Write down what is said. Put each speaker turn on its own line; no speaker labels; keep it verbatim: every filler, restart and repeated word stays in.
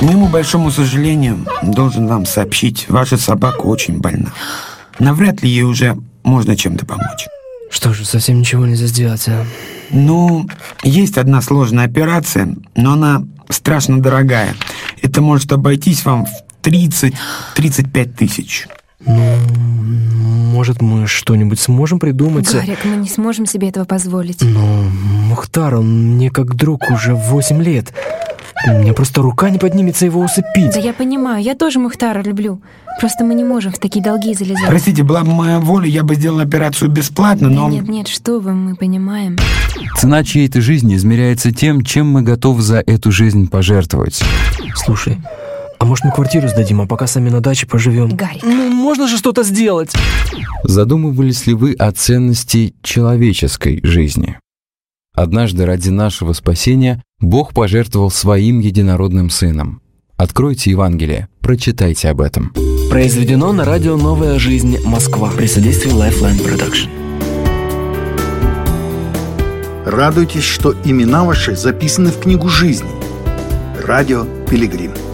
К моему большому сожалению, должен вам сообщить, ваша собака очень больна. Навряд ли ей уже можно чем-то помочь.
Что же, совсем ничего нельзя сделать, а?
Ну, есть одна сложная операция, но она страшно дорогая. Это может обойтись вам в тридцать-тридцать пять тысяч.
Ну, может, мы что-нибудь сможем придумать?
Гарик, мы не сможем себе этого позволить.
Но Мухтар, он мне как друг уже восемь лет. У меня просто рука не поднимется его усыпить.
Да я понимаю, я тоже Мухтара люблю. Просто мы не можем в такие долги залезать.
Простите, была бы моя воля, я бы сделал операцию бесплатно, но...
Да нет, нет, что вы, мы понимаем.
Цена чьей-то жизни измеряется тем, чем мы готовы за эту жизнь пожертвовать.
Слушай, а может мы квартиру сдадим, а пока сами на даче поживем?
Гарик.
Ну, можно же что-то сделать.
Задумывались ли вы о ценности человеческой жизни? Однажды ради нашего спасения Бог пожертвовал своим единородным Сыном. Откройте Евангелие, прочитайте об этом.
Произведено на радио «Новая жизнь. Москва» при содействии Lifeline Production.
Радуйтесь, что имена ваши записаны в книгу жизни. Радио Пилигрим.